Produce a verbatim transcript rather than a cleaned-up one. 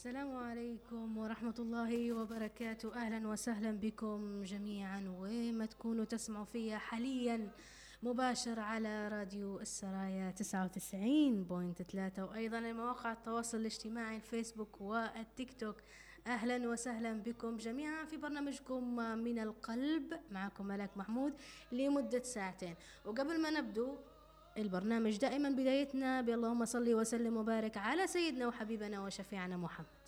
السلام عليكم ورحمة الله وبركاته. أهلا وسهلا بكم جميعا وين ما تكونوا تسمعوا فيا حاليا مباشر على راديو السرايا تسعة وتسعين بوينت ثلاثة، وأيضا مواقع التواصل الاجتماعي الفيسبوك والتيك توك. أهلا وسهلا بكم جميعا في برنامجكم من القلب، معكم ملاك محمود لمدة ساعتين. وقبل ما نبدو البرنامج دائما بدايتنا باللهم صل وسلم وبارك على سيدنا وحبيبنا وشفيعنا محمد.